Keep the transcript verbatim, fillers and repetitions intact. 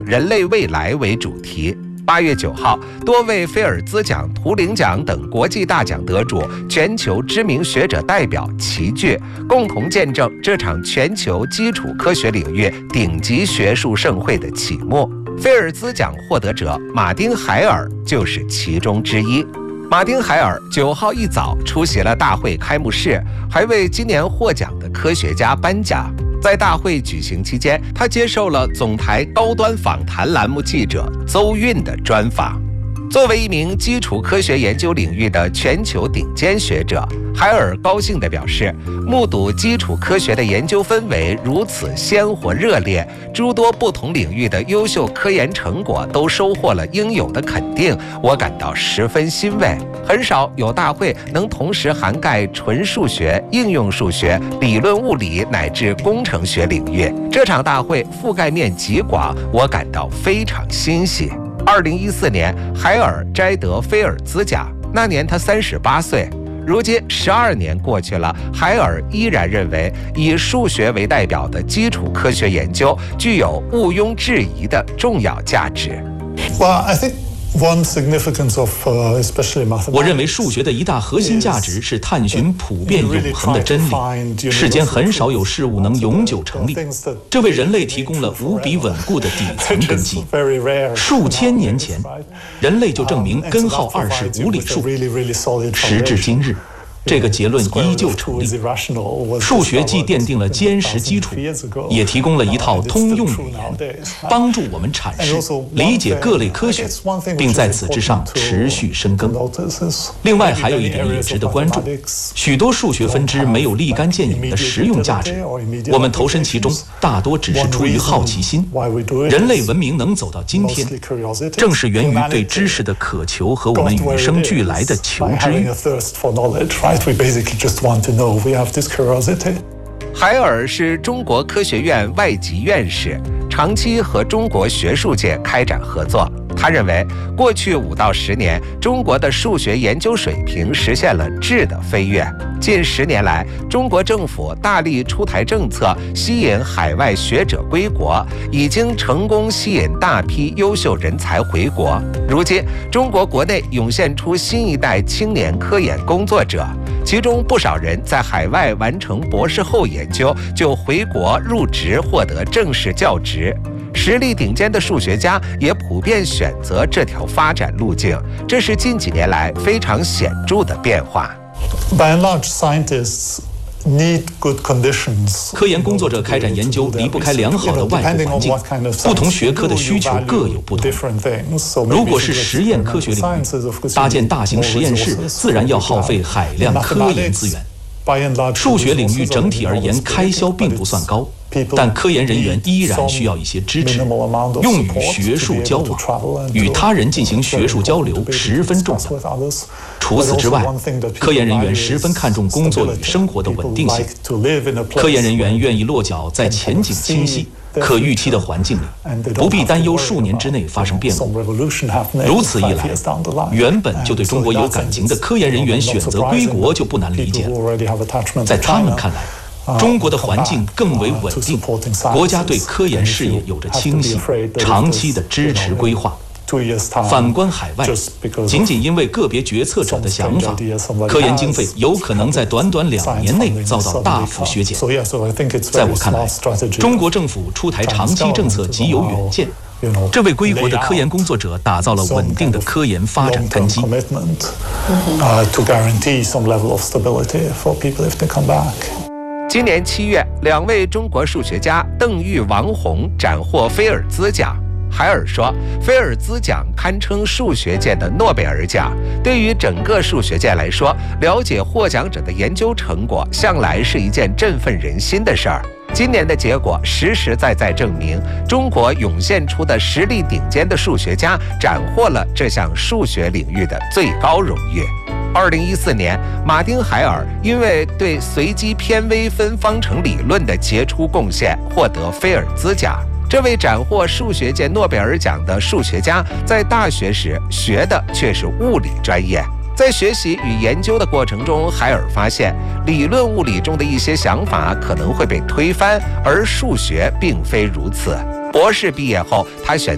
人类未来为主题。八月九号，多位菲尔兹奖、图灵奖等国际大奖得主、全球知名学者代表齐聚，共同见证这场全球基础科学领域顶级学术盛会的启幕。菲尔兹奖获得者马丁·海尔就是其中之一。马丁·海尔九号一早出席了大会开幕式，还为今年获奖的科学家颁奖。在大会举行期间，他接受了总台高端访谈栏目记者邹韵的专访。作为一名基础科学研究领域的全球顶尖学者，海尔高兴地表示，目睹基础科学的研究氛围如此鲜活热烈，诸多不同领域的优秀科研成果都收获了应有的肯定，我感到十分欣慰。很少有大会能同时涵盖纯数学、应用数学、理论物理乃至工程学领域。这场大会覆盖面极广，我感到非常欣喜。二零一四年，海尔摘得菲尔兹奖，那年他三十八岁。如今十二年过去了，海尔依然认为以数学为代表的基础科学研究具有毋庸置疑的重要价值。 Well, I think one significance of, uh, especially mathematics. 我认为数学的一大核心价值是探寻普遍永恒的真理。世间很少有事物能永久成立，这为人类提供了无比稳固的底层根基。数千年前，人类就证明根号二是无理数，时至今日，这个结论依旧成立。数学既奠定了坚实基础，也提供了一套通用语言，帮助我们阐释、理解各类科学，并在此之上持续深耕。另外，还有一点也值得关注：许多数学分支没有立竿见影的实用价值，我们投身其中，大多只是出于好奇心。人类文明能走到今天，正是源于对知识的渴求和我们与生俱来的求知欲。 We basically just want to know. We have this curiosity. 海尔是中国科学院外籍院士，长期和中国学术界开展合作。他认为，过去五到十年，中国的数学研究水平实现了质的飞跃。近十年来，中国政府大力出台政策，吸引海外学者归国，已经成功吸引大批优秀人才回国。如今，中国国内涌现出新一代青年科研工作者，其中不少人在海外完成博士后研究，就回国入职，获得正式教职。实力顶尖的数学家也普遍选择这条发展路径，这是近几年来非常显著的变化。 By and large, scientists need good conditions. 科研工作者开展研究离不开良好的外部环境，不同学科的需求各有不同。如果是实验科学领域，搭建大型实验室自然要耗费海量科研资源。数学领域整体而言开销并不算高，但科研人员依然需要一些支持，用于学术交往，与他人进行学术交流十分重要。除此之外，科研人员十分看重工作与生活的稳定性。科研人员愿意落脚在前景清晰、可预期的环境里，不必担忧数年之内发生变故。如此一来，原本就对中国有感情的科研人员选择归国就不难理解了。在他们看来，中国的环境更为稳定，国家对科研事业有着清晰、长期的支持规划。反观海外，仅仅因为个别决策者的想法，科研经费有可能在短短两年内遭到大幅削减。在我看来，中国政府出台长期政策极有远见，这为归国的科研工作者打造了稳定的科研发展根基。 今年七月，两位中国数学家邓玉、王红斩获菲尔兹奖。海尔说，菲尔兹奖堪称数学界的诺贝尔奖，对于整个数学界来说，了解获奖者的研究成果向来是一件振奋人心的事儿。今年的结果实实在在证明，中国涌现出的实力顶尖的数学家斩获了这项数学领域的最高荣誉。二零一四年，马丁·海尔因为对随机偏微分方程理论的杰出贡献，获得菲尔兹奖。这位斩获数学界诺贝尔奖的数学家，在大学时学的却是物理专业。在学习与研究的过程中，海尔发现理论物理中的一些想法可能会被推翻，而数学并非如此。博士毕业后，他选